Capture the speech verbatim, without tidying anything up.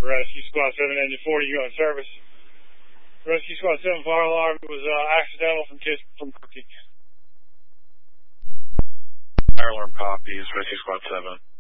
Rescue Squad seven, engine forty, you on service. Rescue Squad seven, fire alarm. It was uh, accidental from kids from cooking. Fire alarm copies, Rescue Squad seven.